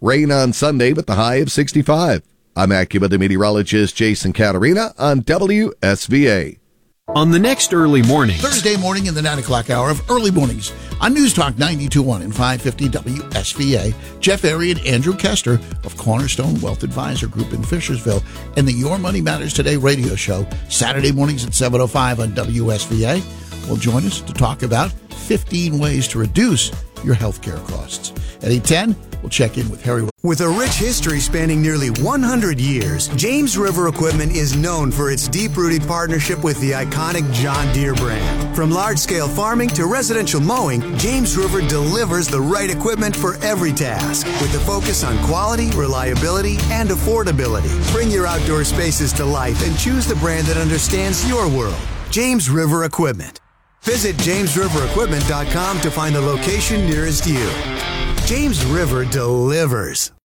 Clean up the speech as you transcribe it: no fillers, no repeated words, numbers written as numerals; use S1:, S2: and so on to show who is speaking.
S1: Rain on Sunday with the high of 65. I'm AccuWeather meteorologist Jason Caterina on WSVA.
S2: On the next Early Morning.
S3: Thursday morning in the 9 o'clock hour of Early Mornings on News Talk 92.1 and 550 WSVA, Jeff Airy and Andrew Kester of Cornerstone Wealth Advisor Group in Fishersville and the Your Money Matters Today radio show, Saturday mornings at 7:05 on WSVA, will join us to talk about 15 ways to reduce your healthcare costs. At 8:10, we'll check in with Harry.
S4: With a rich history spanning nearly 100 years, James River Equipment is known for its deep-rooted partnership with the iconic John Deere brand. From large-scale farming to residential mowing, James River delivers the right equipment for every task, with a focus on quality, reliability, and affordability. Bring your outdoor spaces to life and choose the brand that understands your world. James River Equipment. Visit JamesRiverEquipment.com to find the location nearest you. James River delivers.